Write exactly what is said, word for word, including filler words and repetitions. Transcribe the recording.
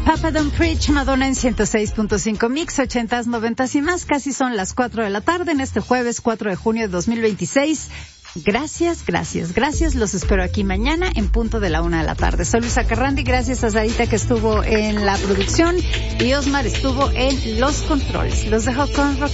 Papa Don't Preach, Madonna en ciento seis punto cinco Mix, ochentas, noventas y más. Casi son las cuatro de la tarde en este jueves cuatro de junio de dos mil veintiséis. Gracias, gracias, gracias. Los espero aquí mañana en punto de la una de la tarde. Soy Luisa Carrandi, gracias a Sarita que estuvo en la producción y Osmar estuvo en los controles. Los dejo con Rock